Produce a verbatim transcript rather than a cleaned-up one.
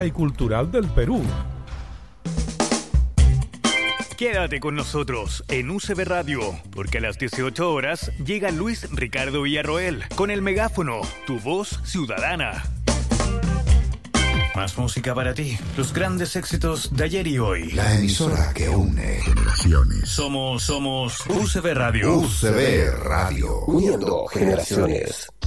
y cultural del Perú. Quédate con nosotros en U C B Radio, porque a las dieciocho horas llega Luis Ricardo Villarroel con el megáfono, tu voz ciudadana. Más música para ti, los grandes éxitos de ayer y hoy. La emisora que une generaciones. Somos, somos U C B Radio. U C B Radio. Uniendo generaciones.